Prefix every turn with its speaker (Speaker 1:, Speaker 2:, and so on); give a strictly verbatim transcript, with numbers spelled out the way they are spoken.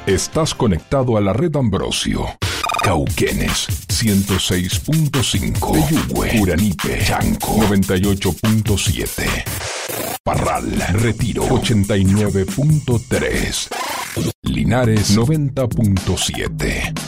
Speaker 1: Estás conectado a la red Ambrosio. Cauquenes, ciento seis punto cinco. Peyúgue, Uranipe, Chanco, noventa y ocho punto siete. Parral, Retiro, ochenta y nueve punto tres. Linares, noventa punto siete.